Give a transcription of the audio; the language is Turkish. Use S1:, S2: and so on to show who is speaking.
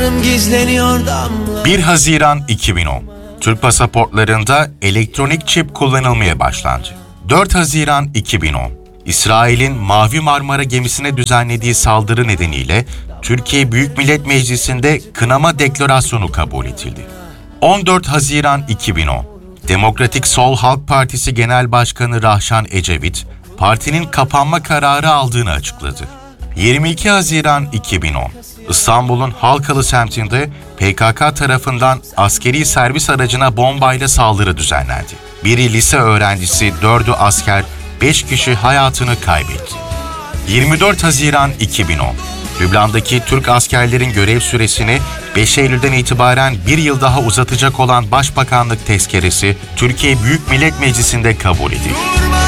S1: Sanırım gizleniyor damla.
S2: 1 Haziran 2010. Türk pasaportlarında elektronik çip kullanılmaya başlandı. 4 Haziran 2010. İsrail'in Mavi Marmara gemisine düzenlediği saldırı nedeniyle Türkiye Büyük Millet Meclisi'nde kınama deklarasyonu kabul edildi. 14 Haziran 2010. Demokratik Sol Halk Partisi Genel Başkanı Rahşan Ecevit, partinin kapanma kararı aldığını açıkladı. 22 Haziran 2010. İstanbul'un Halkalı semtinde PKK tarafından askeri servis aracına bombayla saldırı düzenlendi. Biri lise öğrencisi, 4'ü asker, 5 kişi hayatını kaybetti. 24 Haziran 2010. Lübnan'daki Türk askerlerin görev süresini 5 Eylül'den itibaren bir yıl daha uzatacak olan Başbakanlık tezkeresi Türkiye Büyük Millet Meclisi'nde kabul edildi.